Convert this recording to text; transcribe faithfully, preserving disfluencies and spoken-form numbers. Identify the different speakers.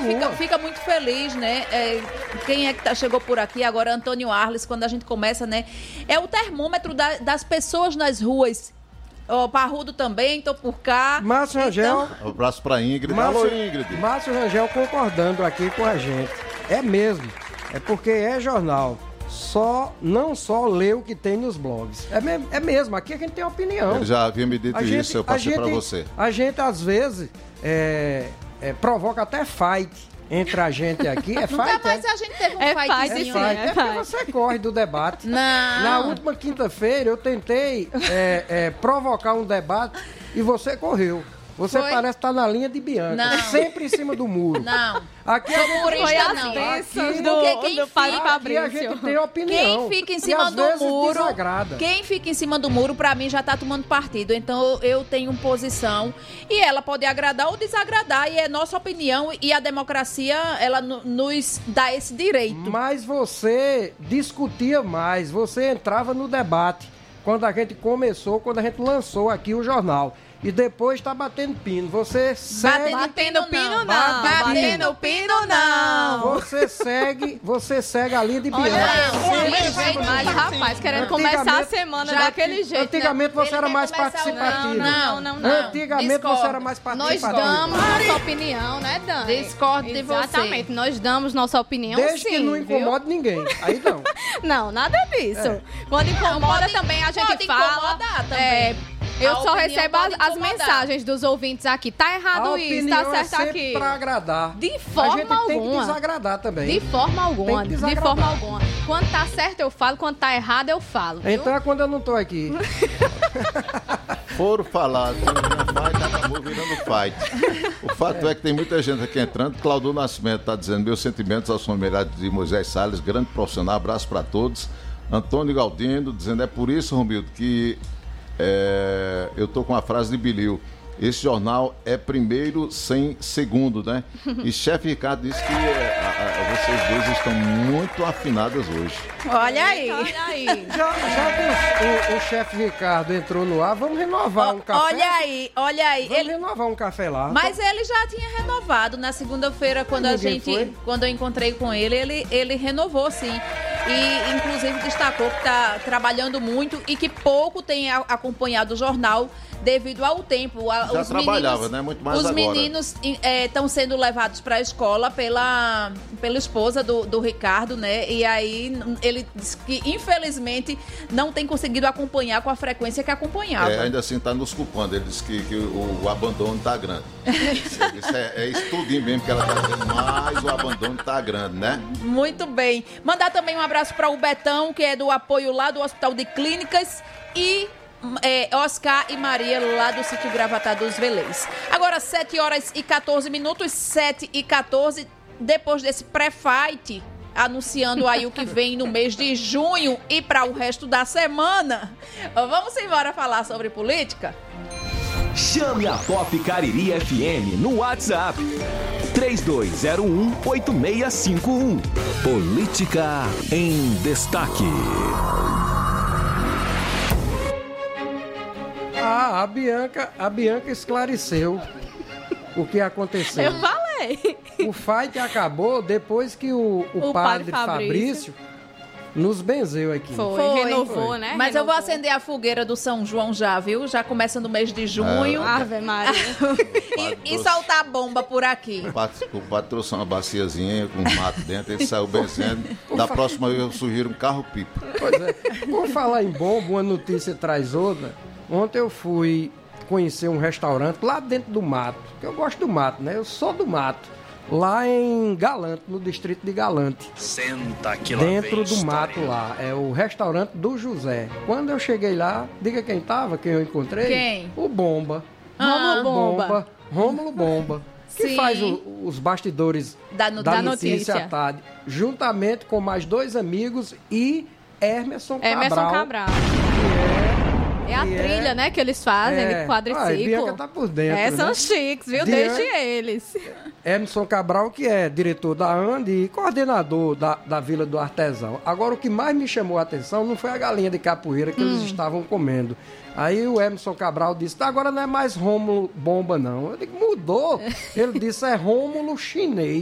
Speaker 1: fica, fica muito feliz, né? É, quem é que tá, chegou por aqui agora? Antônio Arles, quando a gente começa, né? É o termômetro da, das pessoas nas ruas. O Parrudo também, tô por cá.
Speaker 2: Márcio Rangel.
Speaker 3: Um abraço pra Ingrid.
Speaker 2: Márcio,
Speaker 3: Alô, Ingrid.
Speaker 2: Márcio Rangel concordando aqui com a gente. É mesmo. É porque é jornal. Só, não só lê o que tem nos blogs. É, me, é mesmo. Aqui a gente tem opinião.
Speaker 3: Ele já havia me dito
Speaker 2: a
Speaker 3: isso,
Speaker 2: gente,
Speaker 3: eu passei
Speaker 2: gente,
Speaker 3: pra você.
Speaker 2: A gente, às vezes, é, é, provoca até fight entre a gente aqui. É
Speaker 1: Nunca
Speaker 2: fight,
Speaker 1: mais
Speaker 2: é?
Speaker 1: a gente teve um
Speaker 4: É
Speaker 1: fightzinho.
Speaker 2: É, fight.
Speaker 4: é
Speaker 2: é porque você corre do debate.
Speaker 1: Não.
Speaker 2: Na última quinta-feira eu tentei é, é, provocar um debate e você correu. Você
Speaker 1: Foi?
Speaker 2: parece estar na linha de Bianca,
Speaker 1: Não.
Speaker 2: sempre em cima do muro.
Speaker 1: Não.
Speaker 2: Aqui
Speaker 1: Sou
Speaker 2: a gente,
Speaker 1: humorista,
Speaker 4: Foi as
Speaker 1: não.
Speaker 4: bênçãos
Speaker 2: Aqui-
Speaker 4: do,
Speaker 1: Porque quem
Speaker 4: do padre
Speaker 1: fica-
Speaker 2: aqui a gente
Speaker 4: Fabrício.
Speaker 2: tem opinião.
Speaker 1: Quem fica em
Speaker 2: e
Speaker 1: cima
Speaker 2: às
Speaker 1: do
Speaker 2: vezes
Speaker 1: muro,
Speaker 2: desagrada.
Speaker 1: quem fica em cima do muro, pra mim, já tá tomando partido. Então, eu tenho posição e ela pode agradar ou desagradar, e é nossa opinião, e a democracia, ela no- nos dá esse direito.
Speaker 2: Mas você discutia mais, você entrava no debate quando a gente começou, quando a gente lançou aqui o jornal. E depois tá batendo pino. Você segue...
Speaker 4: Batendo pino, não.
Speaker 1: Batendo pino, não.
Speaker 2: Você segue, você segue a linha de
Speaker 4: Olha,
Speaker 2: Bianca.
Speaker 4: não, mas rapaz, querendo começar a semana
Speaker 1: já-
Speaker 4: daquele jeito,
Speaker 2: Antigamente você
Speaker 1: Ele
Speaker 2: era
Speaker 1: quer
Speaker 2: mais
Speaker 1: começar o-
Speaker 2: participativo.
Speaker 1: Não,
Speaker 4: não, não.
Speaker 2: Antigamente
Speaker 1: Discordo.
Speaker 2: você era mais
Speaker 4: né? Nós
Speaker 2: participativo.
Speaker 4: damos nossa opinião, né, Dani?
Speaker 1: Discordo de você.
Speaker 4: Exatamente, nós damos nossa opinião,
Speaker 2: Desde
Speaker 4: sim,
Speaker 2: que não
Speaker 4: viu?
Speaker 2: incomode ninguém. Aí não.
Speaker 4: Não, nada disso.
Speaker 2: É.
Speaker 4: Quando incomoda
Speaker 1: pode-
Speaker 4: também, a gente
Speaker 1: pode
Speaker 4: fala.
Speaker 1: incomodar também.
Speaker 4: é, eu
Speaker 1: A
Speaker 4: só
Speaker 1: opinião
Speaker 4: recebo as,
Speaker 1: pode
Speaker 4: as
Speaker 1: incomodar.
Speaker 4: mensagens dos ouvintes aqui. Tá
Speaker 2: A
Speaker 4: errado isso,
Speaker 2: opinião
Speaker 4: tá certo
Speaker 2: é sempre
Speaker 4: aqui.
Speaker 2: pra agradar.
Speaker 4: De
Speaker 2: A
Speaker 4: forma
Speaker 2: gente tem que
Speaker 4: alguma.
Speaker 2: desagradar também.
Speaker 4: De forma alguma,
Speaker 2: Tem que
Speaker 4: de
Speaker 2: desagradar.
Speaker 4: forma alguma. Quando tá certo eu falo, quando tá errado eu falo. Viu?
Speaker 2: Então é quando eu não tô aqui.
Speaker 3: Foram falar, fight, acabou virando fight. O fato é. é que tem muita gente aqui entrando. Claudio Nascimento está dizendo: meus sentimentos aos familiares de Moisés Salles, grande profissional, abraço para todos. Antônio Galdino dizendo: é por isso, Romildo, que é, eu tô com a frase de Bilil. Esse jornal é primeiro sem segundo, né? E chefe Ricardo disse que é, a, a, vocês dois estão muito afinadas hoje.
Speaker 1: Olha aí.
Speaker 4: Olha aí.
Speaker 2: Já, já que o, o, o chefe Ricardo entrou no ar, vamos renovar um café.
Speaker 1: Olha aí, olha aí.
Speaker 2: Vamos
Speaker 1: Ele...
Speaker 2: renovar um café lá.
Speaker 1: Mas ele já tinha renovado na segunda-feira, quando a
Speaker 2: Ninguém
Speaker 1: gente,
Speaker 2: foi?
Speaker 1: quando eu encontrei com ele, ele, ele renovou, sim. E, inclusive, destacou que está trabalhando muito e que pouco tem a- acompanhado o jornal devido ao tempo. A-
Speaker 3: Já
Speaker 1: os
Speaker 3: trabalhava,
Speaker 1: meninos,
Speaker 3: né? Muito mais
Speaker 1: Os
Speaker 3: agora.
Speaker 1: meninos estão sendo levados para a escola pela, pela esposa do, do Ricardo, né? E aí n- ele disse que, infelizmente, não tem conseguido acompanhar com a frequência que acompanhava.
Speaker 3: É, ainda assim está nos culpando. Ele disse que, que o, o abandono está grande. Isso é, é isso tudinho mesmo que ela está dizendo, mas o abandono está grande, né?
Speaker 1: Muito bem. Mandar também um abraço para o Betão, que é do apoio lá do Hospital de Clínicas, e é, Oscar e Maria, lá do sítio Gravatá dos Velês. Agora, sete horas e catorze minutos, sete e catorze, depois desse pré-fight, anunciando aí o que vem no mês de junho e para o resto da semana. Vamos embora falar sobre política?
Speaker 5: Chame a Pop Cariri F M no WhatsApp três dois zero um oito seis cinco um. Política em destaque.
Speaker 2: Ah, a Bianca, a Bianca esclareceu o que aconteceu.
Speaker 4: Eu falei.
Speaker 2: O fight acabou depois que o, o,
Speaker 4: O
Speaker 2: padre,
Speaker 4: padre
Speaker 2: Fabrício, nos benzeu aqui.
Speaker 4: Foi,
Speaker 1: Foi.
Speaker 4: renovou,
Speaker 2: Foi.
Speaker 4: né?
Speaker 1: Mas eu vou
Speaker 4: Renovou.
Speaker 1: acender a fogueira do São João já, viu? Já começa no mês de junho.
Speaker 4: Ave Maria.
Speaker 1: E, e soltar a bomba por aqui.
Speaker 3: O padre, o padre trouxe uma baciazinha com mato dentro, ele saiu benzendo. Da próxima vez eu sugiro um carro-pipa.
Speaker 2: Pois é. Por falar em bomba, uma notícia traz outra. Ontem eu fui conhecer um restaurante lá dentro do mato. Que eu gosto do mato, né? Eu sou do mato. Lá em Galante, no distrito de Galante.
Speaker 5: Senta que
Speaker 2: Dentro do mato lá. É o restaurante do José. Quando eu cheguei lá, diga quem tava, quem eu encontrei?
Speaker 1: Quem?
Speaker 2: O Bomba.
Speaker 1: Ah,
Speaker 2: O
Speaker 4: Bomba.
Speaker 2: Rômulo Bomba. Que
Speaker 1: Sim.
Speaker 2: faz o- os bastidores
Speaker 1: Da no-
Speaker 2: da
Speaker 1: da
Speaker 2: notícia,
Speaker 4: notícia.
Speaker 2: à tarde. Juntamente com mais dois amigos e Emerson Cabral.
Speaker 4: Emerson Cabral. É a
Speaker 2: que é-
Speaker 4: trilha, né, que eles fazem,
Speaker 2: É.
Speaker 4: de quadriciclo.
Speaker 2: Ah, e Bianca tá por dentro,
Speaker 4: É, são
Speaker 2: né?
Speaker 4: chiques, viu?
Speaker 2: Diante-
Speaker 4: Deixe eles.
Speaker 2: Emerson Cabral, que é diretor da A N D e coordenador da, da Vila do Artesão. Agora, o que mais me chamou a atenção não foi a galinha de capoeira que eles estavam comendo. Aí o Emerson Cabral disse, tá, agora não é mais Rômulo Bomba, não. Eu digo, mudou. Ele disse, é Rômulo Chinês.